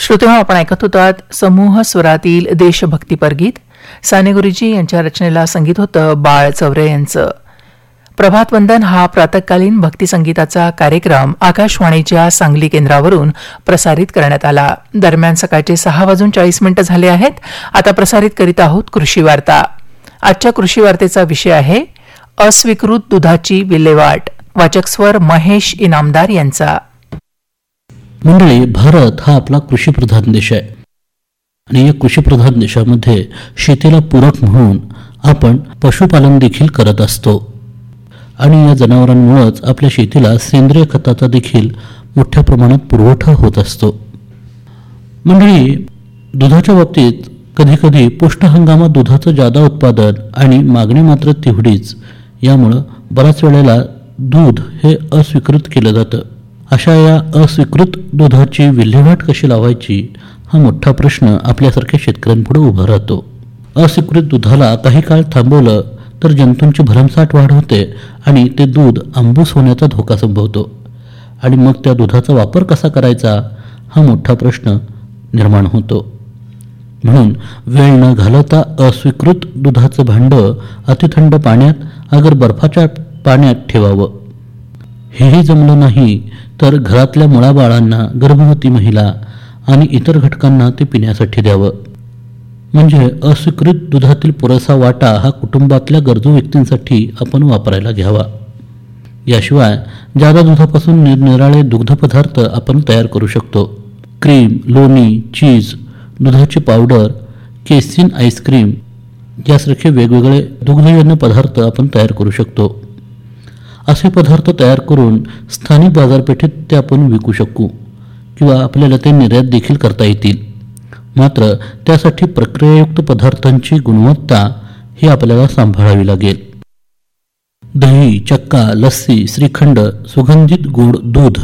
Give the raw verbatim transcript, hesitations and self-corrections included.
श्रोते, आपण ऐकत होतात समूह स्वरातील देशभक्तीपर गीत. साने गुरुजी यांच्या रचनेला संगीत होतं बाळ चौरे यांचं. प्रभात वंदन हा प्रातःकालीन भक्तिसंगीताचा कार्यक्रम आकाशवाणीच्या सांगली केंद्रावरून प्रसारित करण्यात आला. दरम्यान सकाळचे सहा वाजून चाळीस मिनिटं झाले आहेत. आता प्रसारित करीत आहोत कृषी वार्ता. आजच्या कृषी वार्तेचा विषय आहे अस्वीकृत दुधाची विल्हेवाट. वाचक स्वर महेश इनामदार यांचा. मंडळी, भारत हा आपला कृषीप्रधान देश आहे आणि या कृषीप्रधान देशामध्ये शेतीला पूरक म्हणून आपण पशुपालन देखील करत असतो आणि या जनावरांमुळेच आपल्या शेतीला सेंद्रिय खताचा देखील मोठ्या प्रमाणात पुरवठा होत असतो. मंडळी, दुधाच्या बाबतीत कधीकधी पुष्ट हंगामात दुधाचं जादा उत्पादन आणि मागणी मात्र तेवढीच, यामुळं बऱ्याच वेळेला दूध हे अस्वीकृत केलं जातं. अशा या अस्वीकृत दुधाची विल्हेवाट कशी लावायची हा मोठा प्रश्न आपल्यासारख्या शेतकऱ्यांपुढे उभा राहतो. अस्वीकृत दुधाला काही काळ थांबवलं तर जंतूंची भरमसाठ वाढ होते आणि ते दूध आंबूस होण्याचा धोका संभवतो आणि मग त्या दुधाचा वापर कसा करायचा हा मोठा प्रश्न निर्माण होतो. म्हणून वेळ न घालवता अस्वीकृत दुधाचं भांडं अतिथंड पाण्यात अगर बर्फाच्या पाण्यात ठेवावं. हेही जमलं नाही तर घरातल्या मुलाबाळांना, गर्भवती महिला आणि इतर घटकांना ते पिण्यासाठी द्यावं. म्हणजे अस्वीकृत दुधातील पुरेसा वाटा हा कुटुंबातल्या गरजू व्यक्तींसाठी आपण वापरायला घ्यावा. याशिवाय जादा दुधापासून निरनिराळे दुग्धपदार्थ आपण तयार करू शकतो. क्रीम, लोणी, चीज, दुधाची पावडर, केसिन आईस्क्रीम यासारखे वेगवेगळे दुग्धजन्य पदार्थ आपण तयार करू शकतो. असे पदार्थ तयार करून स्थानिक बाजारपेठेत ते आपण विकू शकू किंवा आपल्याला ते निर्यात देखील करता येतील. मात्र त्यासाठी प्रक्रियायुक्त पदार्थांची गुणवत्ता ही आपल्याला सांभाळावी लागेल. दही, चक्का, लस्सी, श्रीखंड, सुगंधित गोड दूध